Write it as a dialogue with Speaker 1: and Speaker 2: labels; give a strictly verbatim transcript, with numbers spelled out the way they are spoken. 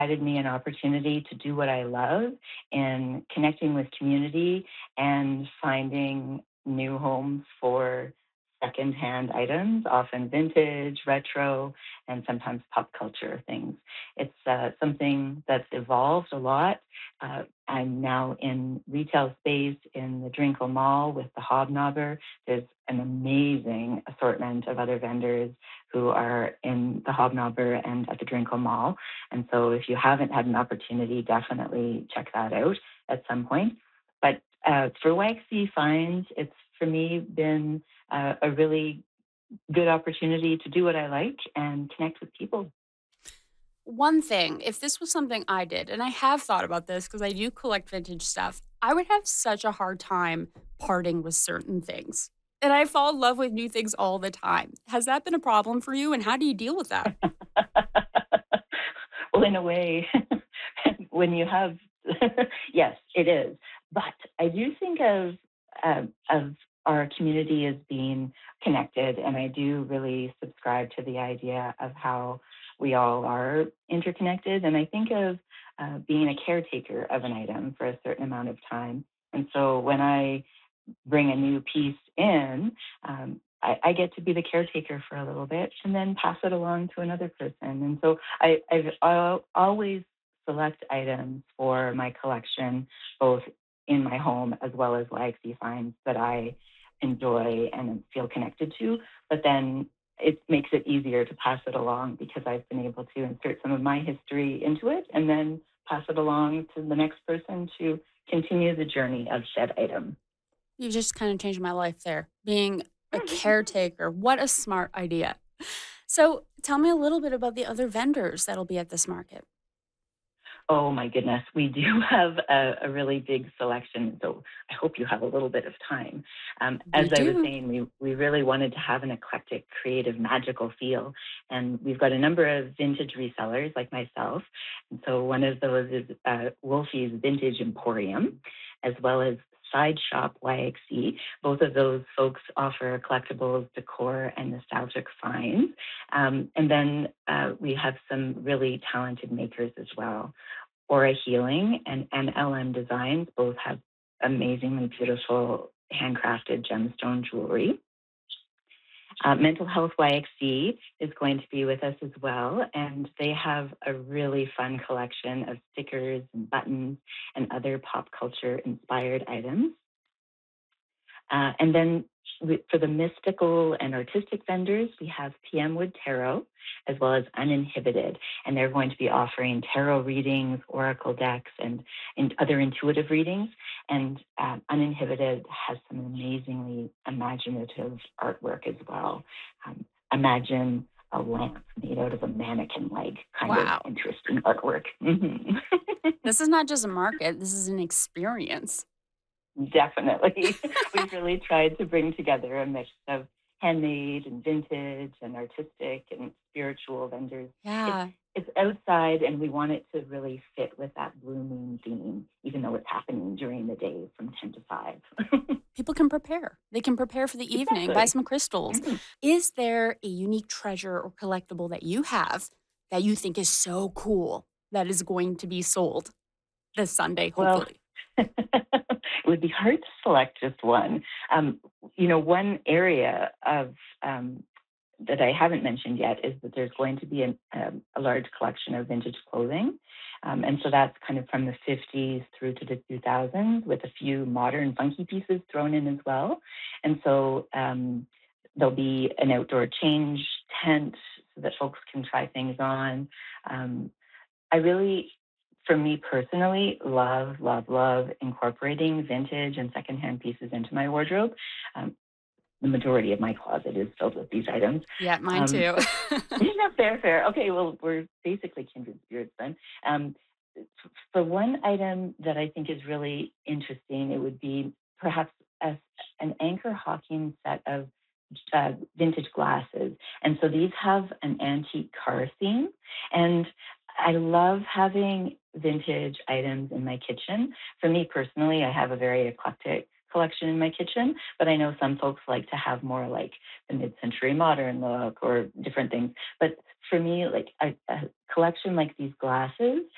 Speaker 1: provided me an opportunity to do what I love in connecting with community and finding new homes for secondhand items, often vintage, retro, and sometimes pop culture things. It's uh, something that's evolved a lot. Uh, I'm now in retail space in the Drinkle Mall with the Hobnobber. There's an amazing assortment of other vendors who are in the Hobnobber and at the Drinkle Mall. And so if you haven't had an opportunity, definitely check that out at some point. But uh, for Y X C Finds, it's for me been uh, a really good opportunity to do what I like and connect with people.
Speaker 2: One thing, if this was something I did, and I have thought about this because I do collect vintage stuff, I would have such a hard time parting with certain things. And I fall in love with new things all the time. Has that been a problem for you, and how do you deal with that?
Speaker 1: Well, in a way, when you have, yes, it is. But I do think of um, of our community as being connected, and I do really subscribe to the idea of how we all are interconnected. And I think of uh, being a caretaker of an item for a certain amount of time. And so when I bring a new piece in, um, I, I get to be the caretaker for a little bit and then pass it along to another person. And so I, I've al- always select items for my collection, both in my home as well as Y X C finds that I enjoy and feel connected to. But then it makes it easier to pass it along because I've been able to insert some of my history into it and then pass it along to the next person to continue the journey of said item.
Speaker 2: You just kind of changed my life there. Being a caretaker, what a smart idea. So tell me a little bit about the other vendors that'll be at this market.
Speaker 1: Oh my goodness, we do have a, a really big selection. So I hope you have a little bit of time. Um, as
Speaker 2: We
Speaker 1: I was
Speaker 2: do.
Speaker 1: saying, we, we really wanted to have an eclectic, creative, magical feel. And we've got a number of vintage resellers like myself. And so one of those is uh, Wolfie's Vintage Emporium, as well as Side Shop Y X C. Both of those folks offer collectibles, decor, and nostalgic finds. Um, and then uh, we have some really talented makers as well. Aura Healing and N L M Designs both have amazingly beautiful handcrafted gemstone jewelry. Uh, Mental Health Y X C is going to be with us as well, and they have a really fun collection of stickers and buttons and other pop culture inspired items. Uh, and then we, for the mystical and artistic vendors, we have P M Wood Tarot as well as Uninhibited. And they're going to be offering tarot readings, oracle decks, and, and other intuitive readings. And uh, Uninhibited has some amazingly imaginative artwork as well. Um, imagine a lamp made out of a mannequin leg, kind of
Speaker 2: Wow.
Speaker 1: interesting artwork. Mhm.
Speaker 2: This is not just a market, this is an experience.
Speaker 1: Definitely. We've really tried to bring together a mix of handmade and vintage and artistic and spiritual vendors. It's
Speaker 2: Yeah.
Speaker 1: it's outside and we want it to really fit with that blue moon theme, even though it's happening during the day from ten to five.
Speaker 2: People can prepare. They can prepare for the evening, buy
Speaker 1: Exactly.
Speaker 2: some crystals.
Speaker 1: Mhm.
Speaker 2: Is there a unique treasure or collectible that you have that you think is so cool that is going to be sold this Sunday,
Speaker 1: Well,
Speaker 2: hopefully?
Speaker 1: it would be hard to select just one. Um, you know, one area of um, that I haven't mentioned yet is that there's going to be an, um, a large collection of vintage clothing. Um, and so that's kind of from the fifties through to the two thousands with a few modern funky pieces thrown in as well. And so um, there'll be an outdoor change tent so that folks can try things on. Um, I really, for me personally, love, love, love incorporating vintage and secondhand pieces into my wardrobe. Um, the majority of my closet is filled with these items.
Speaker 2: Yeah, mine
Speaker 1: Um,
Speaker 2: too.
Speaker 1: but yeah, fair, fair. Okay, well, we're basically kindred spirits then. Um, for one item that I think is really interesting, it would be perhaps a, an Anchor Hawking set of uh, vintage glasses. And so these have an antique car theme. And I love having vintage items in my kitchen. For me personally, I have a very eclectic collection in my kitchen, but I know some folks like to have more like the mid-century modern look or different things. But for me, like a, a collection like these glasses